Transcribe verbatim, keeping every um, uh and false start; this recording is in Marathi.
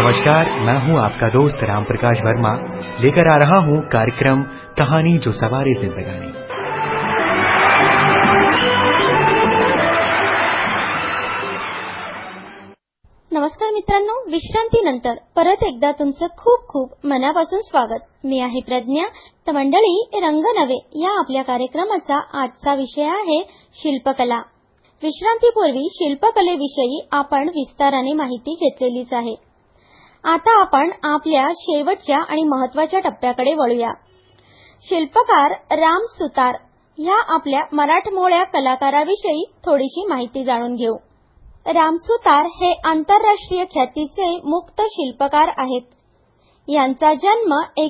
नमस्कार, मैं हूं आपका दोस्त राम प्रकाश वर्मा, लेकर आ रहा हूं कार्यक्रम कहानी जो सवारे जिंदगानी। नमस्कार मित्रांनो, विश्रांतीनंतर परत एकदा तुमचं खूप खूप मनापासून स्वागत। मी आहे प्रज्ञा। तर मंडळी, रंग नवे या आपल्या कार्यक्रमाचा आजचा विषय आहे शिल्पकला। विश्रांतीपूर्वी शिल्पकलेविषयी आपण विस्ताराने माहिती घेतलेलीच आहे। आता आपण आपल्या शेवटच्या आणि महत्त्वाच्या टप्प्याकडे वळूया। शिल्पकार राम सुतार ह्या आपल्या मराठमोळ्या कलाकाराविषयी थोडीशी माहिती जाणून घेऊ। राम सुतार हे आंतरराष्ट्रीय ख्यातीचे मुक्त शिल्पकार आहेत। यांचा जन्म